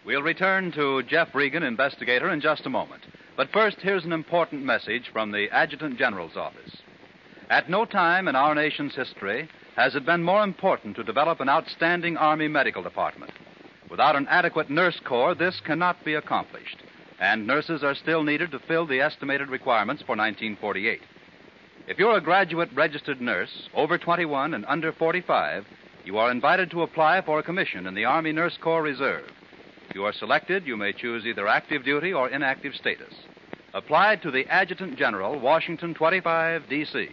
We'll return to Jeff Regan, investigator, in just a moment. But first, here's an important message from the Adjutant General's office. At no time in our nation's history has it been more important to develop an outstanding Army medical department. Without an adequate nurse corps, this cannot be accomplished, and nurses are still needed to fill the estimated requirements for 1948. If you're a graduate registered nurse, over 21 and under 45, you are invited to apply for a commission in the Army Nurse Corps Reserve. If you are selected, you may choose either active duty or inactive status. Apply to the Adjutant General, Washington 25, D.C.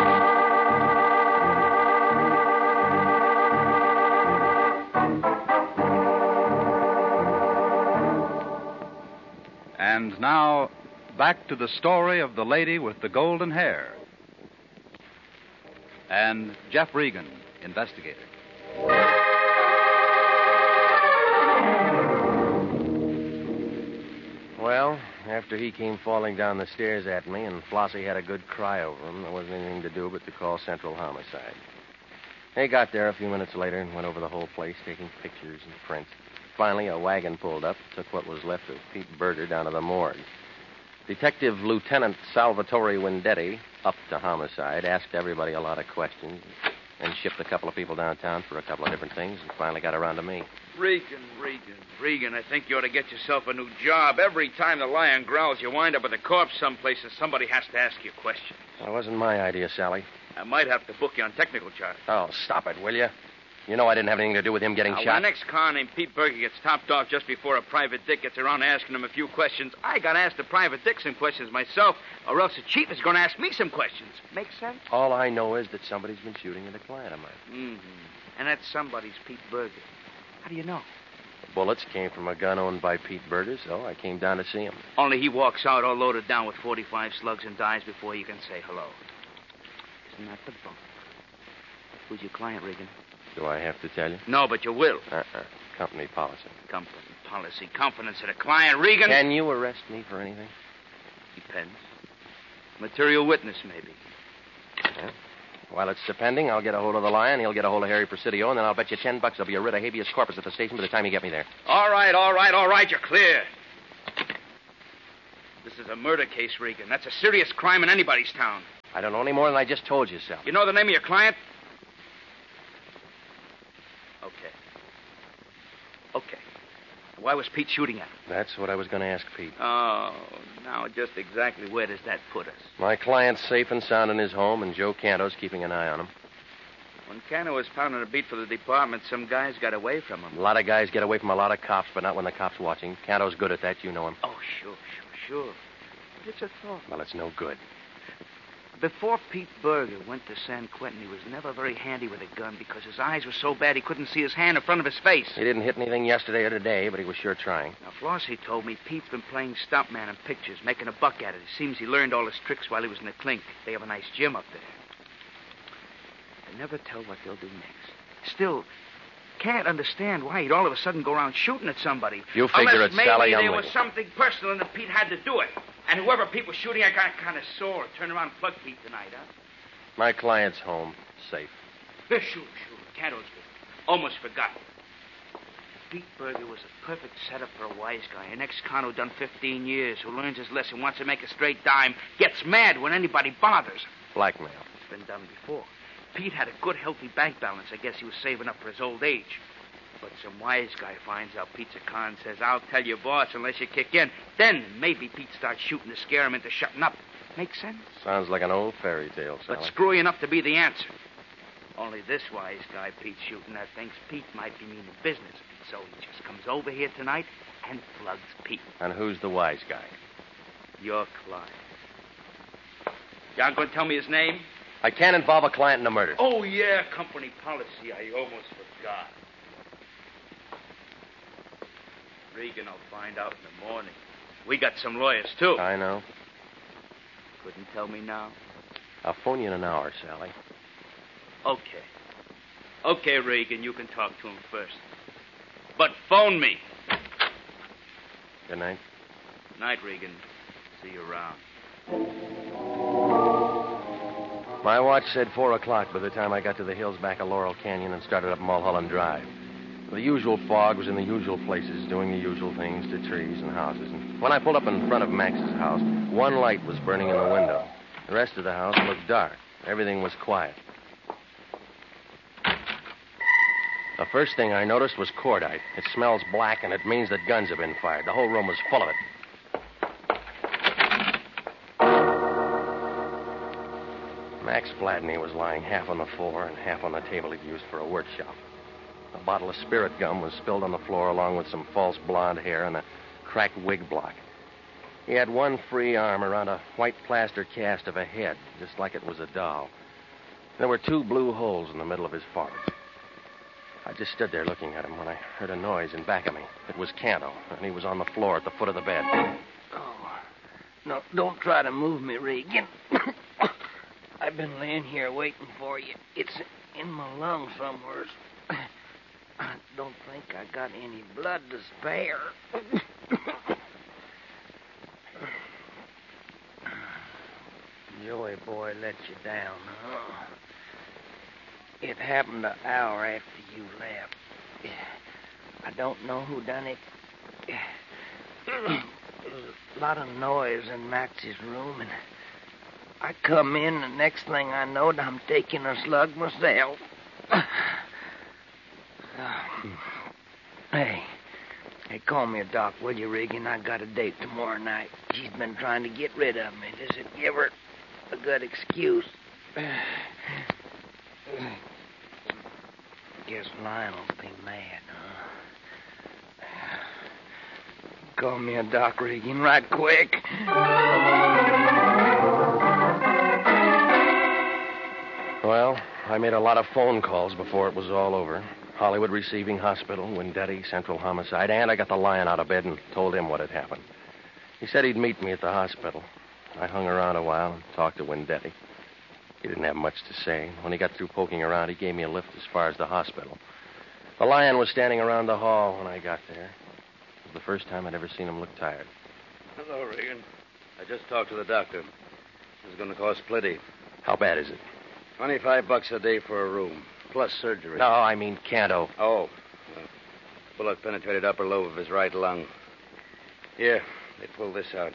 And now, back to the story of the lady with the golden hair. And Jeff Regan, investigator. Well, after he came falling down the stairs at me and Flossie had a good cry over him, there wasn't anything to do but to call Central Homicide. They got there a few minutes later and went over the whole place, taking pictures and prints. Finally, a wagon pulled up, took what was left of Pete Berger down to the morgue. Detective Lieutenant Salvatore Wendetti, up to Homicide, asked everybody a lot of questions and shipped a couple of people downtown for a couple of different things and finally got around to me. Regan, I think you ought to get yourself a new job. Every time the lion growls, you wind up with a corpse someplace and somebody has to ask you questions. That wasn't my idea, Sally. I might have to book you on technical charge. Oh, stop it, will you? You know I didn't have anything to do with him getting When shot. the next car named Pete Berger gets topped off just before a private dick gets around asking him a few questions, I got to ask the private dick some questions myself, or else the chief is going to ask me some questions. Make sense? All I know is that somebody's been shooting at a client of mine. Mm-hmm. And that somebody's Pete Berger. How do you know? The bullets came from a gun owned by Pete Berger, so I came down to see him. Only he walks out all loaded down with 45 slugs and dies before you can say hello. Isn't that the bump? Who's your client, Regan? Do I have to tell you? No, but you will. Company policy. Company policy. Confidence of the client, Regan. Can you arrest me for anything? Depends. Material witness, maybe. Yeah. While it's depending, I'll get a hold of the lion, he'll get a hold of Harry Presidio, and then I'll bet you $10 there'll be a writ of habeas corpus at the station by the time you get me there. All right, you're clear. This is a murder case, Regan. That's a serious crime in anybody's town. I don't know any more than I just told you, Sal. You know the name of your client? Okay. Why was Pete shooting at him? That's what I was going to ask Pete. Oh, now just exactly where does that put us? My client's safe and sound in his home, and Joe Canto's keeping an eye on him. When Canto was pounding a beat for the department, some guys got away from him. A lot of guys get away from a lot of cops, but not when the cop's watching. Canto's good at that. You know him. Oh, sure. But it's a thought. Well, it's no good. Before Pete Berger went to San Quentin, he was never very handy with a gun because his eyes were so bad he couldn't see his hand in front of his face. He didn't hit anything yesterday or today, but he was sure trying. Now, Flossie told me Pete's been playing stuntman in pictures, making a buck at it. It seems he learned all his tricks while he was in the clink. They have a nice gym up there. I never tell what they'll do next. Still, can't understand why he'd all of a sudden go around shooting at somebody. You figure it's Sally Maybe Youngling. there was something personal and that Pete had to do it. And whoever Pete was shooting, I got kind of sore. Turn around and plug Pete tonight, huh? My client's home, safe. Sure. Canto's good. Almost forgot. Pete Berger was a perfect setup for a wise guy. An ex-con who done 15 years, who learns his lesson, wants to make a straight dime, gets mad when anybody bothers. Blackmail. It's been done before. Pete had a good, healthy bank balance. I guess he was saving up for his old age. But some wise guy finds out Pete's a con and says, I'll tell your boss unless you kick in. Then maybe Pete starts shooting to scare him into shutting up. Make sense? Sounds like an old fairy tale, Sally. But screwy enough to be the answer. Only this wise guy Pete's shooting at thinks Pete might be meaning business. So he just comes over here tonight and plugs Pete. And who's the wise guy? Your client. You aren't going to tell me his name? I can't involve a client in a murder. Oh, yeah, company policy. I almost forgot. Regan will find out in the morning. We got some lawyers, too. I know. Couldn't tell me now? I'll phone you in an hour, Sally. Okay, Regan, you can talk to him first. But phone me. Good night. Night, Regan. See you around. My watch said 4 o'clock by the time I got to the hills back of Laurel Canyon and started up Mulholland Drive. The usual fog was in the usual places, doing the usual things to trees and houses. And when I pulled up in front of Max's house, one light was burning in the window. The rest of the house looked dark. Everything was quiet. The first thing I noticed was cordite. It smells black, and it means that guns have been fired. The whole room was full of it. Max Vladney was lying half on the floor and half on the table he'd used for a workshop. A bottle of spirit gum was spilled on the floor along with some false blonde hair and a cracked wig block. He had one free arm around a white plaster cast of a head, just like it was a doll. There were 2 blue holes in the middle of his forehead. I just stood there looking at him when I heard a noise in back of me. It was Canto, and he was on the floor at the foot of the bed. Oh, no, don't try to move me, Regan. I've been laying here waiting for you. It's in my lungs somewhere. I don't think I got any blood to spare. Joey boy let you down, huh? It happened an hour after you left. I don't know who done it. There was a lot of noise in Max's room, and I come in, and the next thing I knowed, I'm taking a slug myself. Hey, call me a doc, will you, Regan? I got a date tomorrow night. She's been trying to get rid of me. Does it give her a good excuse? Guess Lionel'll be mad, huh? Call me a doc, Regan, right quick. Well, I made a lot of phone calls before it was all over. Hollywood Receiving Hospital, Windetti, Central Homicide, and I got the Lion out of bed and told him what had happened. He said he'd meet me at the hospital. I hung around a while and talked to Windetti. He didn't have much to say. When he got through poking around, he gave me a lift as far as the hospital. The Lion was standing around the hall when I got there. It was the first time I'd ever seen him look tired. Hello, Regan. I just talked to the doctor. This is going to cost plenty. How bad is it? $25 a day for a room, plus surgery. No, I mean Canto. Oh. Bullet penetrated upper lobe of his right lung. Here, they pulled this out.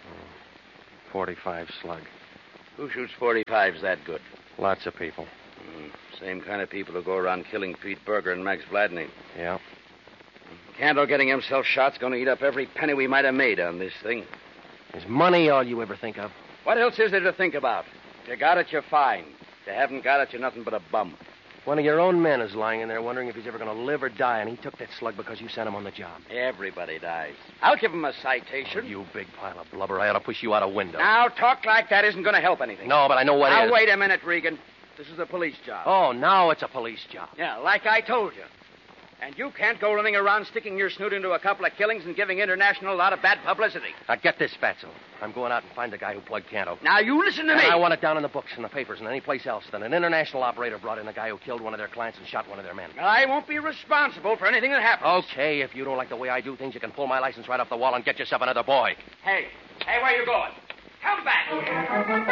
45 slug. Who shoots 45s that good? Lots of people. Same kind of people who go around killing Pete Berger and Max Vladney. Yeah. Canto getting himself shot's going to eat up every penny we might have made on this thing. Is money all you ever think of? What else is there to think about? If you got it, you're fine. If you haven't got it, you're nothing but a bum. One of your own men is lying in there wondering if he's ever going to live or die, and he took that slug because you sent him on the job. Everybody dies. I'll give him a citation. Oh, you big pile of blubber. I ought to push you out a window. Now, talk like that isn't going to help anything. No, but I know what now, is. Wait a minute, Regan. This is a police job. Oh, now it's a police job. Yeah, like I told you. And you can't go running around sticking your snoot into a couple of killings and giving International a lot of bad publicity. Now, get this, Fatso. I'm going out and find the guy who plugged Canto. Now, you listen to me. I want it down in the books and the papers and any place else that an international operator brought in the guy who killed one of their clients and shot one of their men. I won't be responsible for anything that happens. Okay, if you don't like the way I do things, you can pull my license right off the wall and get yourself another boy. Hey, where you going? Come back here.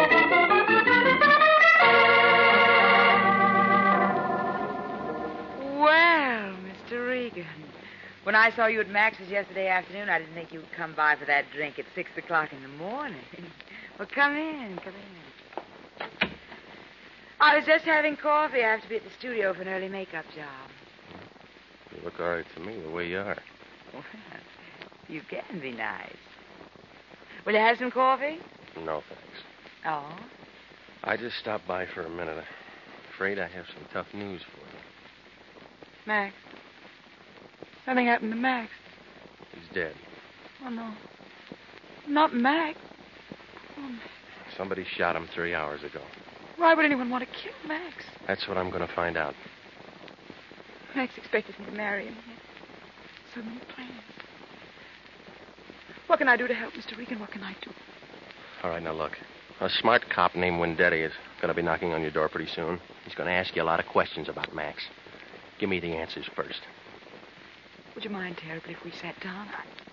Well, Mr. Regan, when I saw you at Max's yesterday afternoon, I didn't think you'd come by for that drink at 6 o'clock in the morning. Well, come in. I was just having coffee. I have to be at the studio for an early makeup job. You look all right to me the way you are. Well, you can be nice. Will you have some coffee? No, thanks. Oh? I just stopped by for a minute. I'm afraid I have some tough news for you. Max. Something happened to Max. He's dead. Oh, no. Not Max. Oh, Max. Somebody shot him 3 hours ago. Why would anyone want to kill Max? That's what I'm going to find out. Max expected me to marry him. He had so many plans. What can I do to help, Mr. Regan? What can I do? All right, now look. A smart cop named Windetti is going to be knocking on your door pretty soon. He's going to ask you a lot of questions about Max. Give me the answers first. Would you mind terribly if we sat down?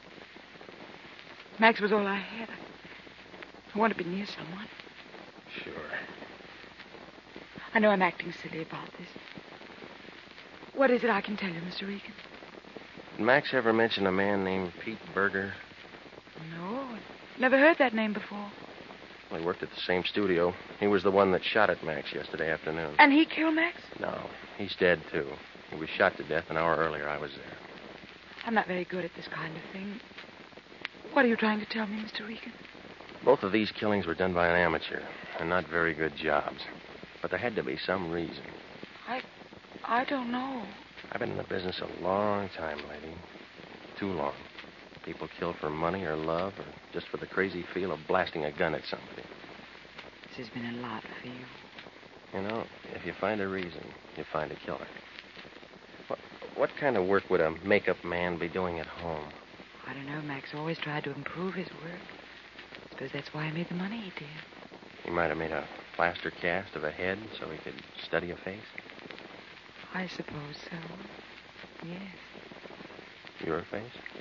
Max was all I had. I want to be near someone. Sure. I know I'm acting silly about this. What is it I can tell you, Mr. Regan? Did Max ever mention a man named Pete Berger? No, never heard that name before. Well, he worked at the same studio. He was the one that shot at Max yesterday afternoon. And he killed Max? No, he's dead, too. He was shot to death an hour earlier. I was there. I'm not very good at this kind of thing. What are you trying to tell me, Mr. Regan? Both of these killings were done by an amateur, and not very good jobs. But there had to be some reason. I don't know. I've been in the business a long time, lady. Too long. People kill for money or love or just for the crazy feel of blasting a gun at somebody. This has been a lot for you. You know, if you find a reason, you find a killer. What kind of work would a makeup man be doing at home? I don't know. Max always tried to improve his work. I suppose that's why he made the money he did. He might have made a plaster cast of a head so he could study a face. I suppose so. Yes. Your face?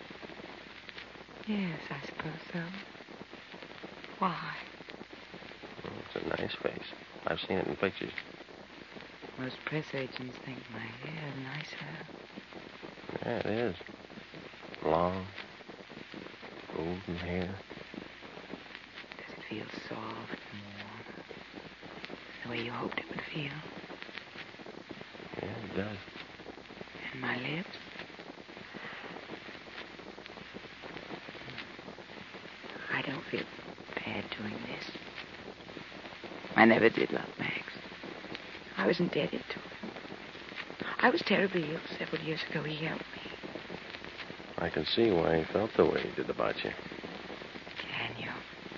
Yes, I suppose so. Why? Well, it's a nice face. I've seen it in pictures. Most press agents think my hair is nicer. Yeah, it is. Long, golden hair. Does it feel soft and warm? The way you hoped it would feel? Yeah, it does. And my lips? I don't feel bad doing this. I never did love Max. I was indebted to him. I was terribly ill several years ago. He helped me. I can see why he felt the way he did about you. Can you?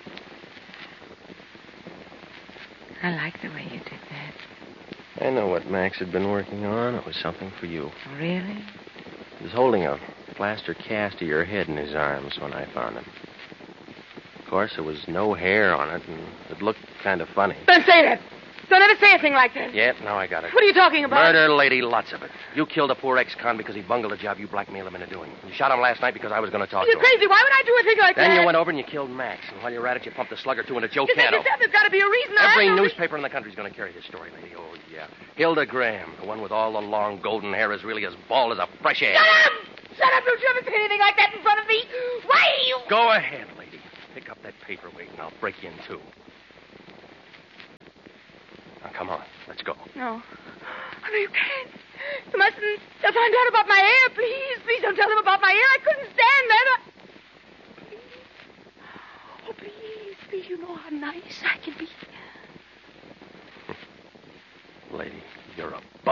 I like the way you did that. I know what Max had been working on. It was something for you. Oh, really? He was holding a plaster cast of your head in his arms when I found him. Of course, there was no hair on it, and it looked kind of funny. Don't say that. Don't ever say a thing like that. Yep, now I got it. What are you talking about? Murder, lady, lots of it. You killed a poor ex-con because he bungled a job you blackmailed him into doing. You shot him last night because I was going to talk to You're him. crazy. Why would I do a thing like that? Then you went over and you killed Max. And while you were at it, you pumped a slug or two into Joe You said Cano. yourself there's got to be a reason. Every newspaper in the country's going to carry this story, lady. Oh, yeah. Hilda Graham, the one with all the long golden hair, is really as bald as a fresh egg. Shut up! Shut up! Don't you ever say anything like that in front of me. Why are you... Go ahead, lady. Pick up that paperweight and I'll break you in two. Now, come on. Let's go. No. Oh, no, you can't. You mustn't. They'll find out about my hair. Please, please don't tell them about my hair. I couldn't stand that. Please. Oh, please, please. You know how nice I can be. Lady, you're a